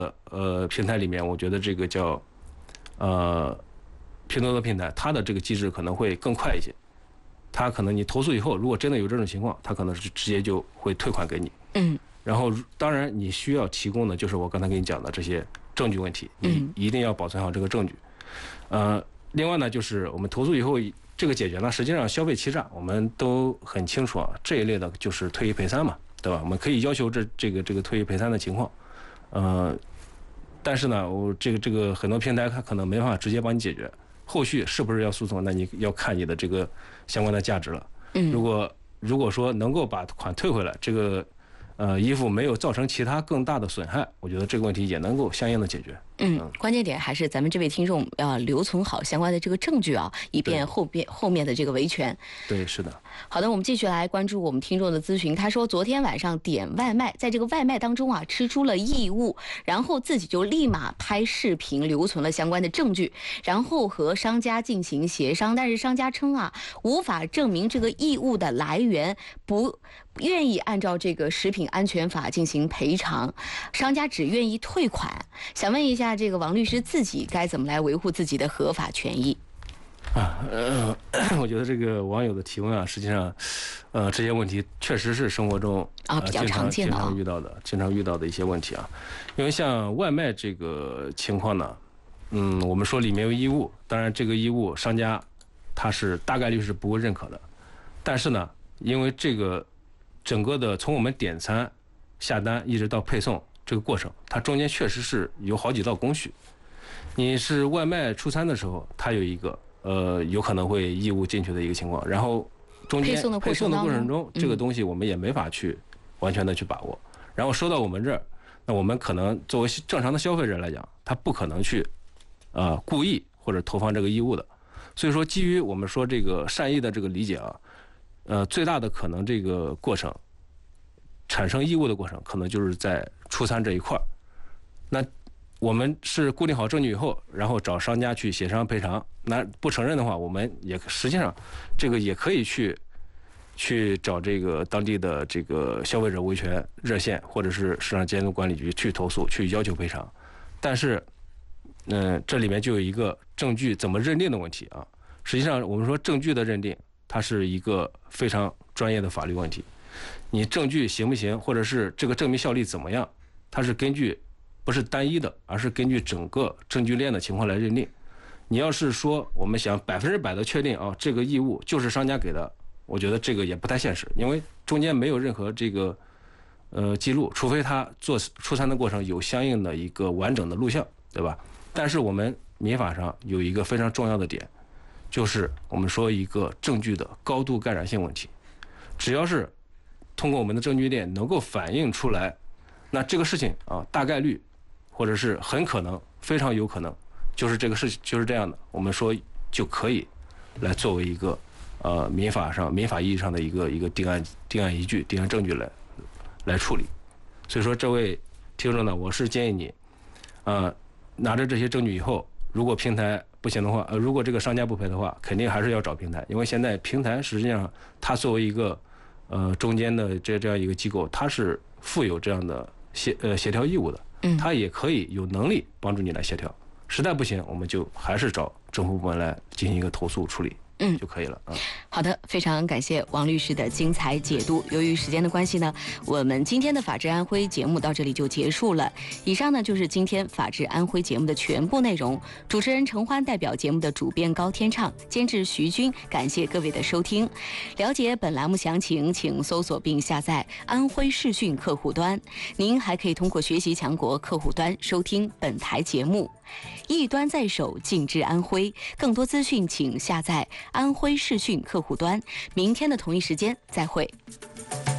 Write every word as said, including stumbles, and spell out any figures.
呃平台里面，我觉得这个叫呃拼多多平台，它的这个机制可能会更快一些。它可能你投诉以后，如果真的有这种情况，它可能是直接就会退款给你。 嗯。 然后当然你需要提供的就是我刚才跟你讲的这些证据问题，你一定要保存好这个证据。呃，另外呢，就是我们投诉以后这个解决呢，实际上消费欺诈我们都很清楚啊，这一类的就是退一赔三嘛，对吧？我们可以要求这这个这个退一赔三的情况。呃，但是呢，我这个这个很多平台它可能没办法直接帮你解决。后续是不是要诉讼？那你要看你的这个相关的价值了。 嗯， 如果如果说能够把款退回来，这个呃衣服没有造成其他更大的损害，我觉得这个问题也能够相应的解决。 嗯，关键点还是咱们这位听众要留存好相关的这个证据啊，以便后边后面的这个维权。 对，是的。 好的，我们继续来关注我们听众的咨询。他说，昨天晚上点外卖，在这个外卖当中啊，吃出了异物，然后自己就立马拍视频留存了相关的证据，然后和商家进行协商，但是商家称啊，无法证明这个异物的来源，不不愿意按照这个食品安全法进行赔偿，商家只愿意退款。想问一下，这个王律师自己该怎么来维护自己的合法权益？ 啊，呃，我觉得这个网友的提问啊，实际上，呃，这些问题确实是生活中啊比较常见的、 经常遇到的、经常遇到的一些问题啊。因为像外卖这个情况呢，嗯，我们说里面有异物，当然这个异物商家他是大概率是不会认可的，但是呢，因为这个整个的从我们点餐、下单一直到配送这个过程，它中间确实是有好几道工序。你是外卖出餐的时候，它有一个。呃，有可能会异物进去的一个情况，然后中间配送的过程中，这个东西我们也没法去完全的去把握。然后收到我们这儿，那我们可能作为正常的消费者来讲，他不可能去啊、呃、故意或者投放这个异物的。所以说，基于我们说这个善意的这个理解啊，呃，最大的可能这个过程产生异物的过程，可能就是在出餐这一块儿。那我们是固定好证据以后，然后找商家去协商赔偿。那不承认的话，我们也实际上这个也可以去去找这个当地的这个消费者维权热线，或者是市场监督管理局去投诉，去要求赔偿。但是，嗯、呃，这里面就有一个证据怎么认定的问题啊。实际上，我们说证据的认定，它是一个非常专业的法律问题。你证据行不行，或者是这个证明效力怎么样，它是根据。不是单一的，而是根据整个证据链的情况来认定。你要是说我们想百分之百的确定啊，这个义务就是商家给的，我觉得这个也不太现实，因为中间没有任何这个呃记录，除非他做出餐的过程有相应的一个完整的录像，对吧？但是我们民法上有一个非常重要的点，就是我们说一个证据的高度盖然性问题。只要是通过我们的证据链能够反映出来，那这个事情啊，大概率。或者是很可能，非常有可能，就是这个事情就是这样的。我们说就可以来作为一个呃民法上民法意义上的一个一个定案定案依据、定案证据来来处理。所以说，这位听众呢，我是建议你，呃，拿着这些证据以后，如果平台不行的话，呃，如果这个商家不赔的话，肯定还是要找平台，因为现在平台实际上它作为一个呃中间的这这样一个机构，它是负有这样的协呃协调义务的。嗯，他也可以有能力帮助你来协调，实在不行，我们就还是找政府部门来进行一个投诉处理。嗯，就可以了啊。 好的，非常感谢王律师的精彩解读。由于时间的关系呢，我们今天的法治安徽节目到这里就结束了。以上呢就是今天法治安徽节目的全部内容。主持人陈欢代表节目的主编高天畅，监制徐军，感谢各位的收听。了解本栏目详情，请搜索并下载安徽视讯客户端。您还可以通过学习强国客户端收听本台节目。一端在手，尽知安徽。更多资讯请下载安徽视讯客户端。明天的同一时间再会。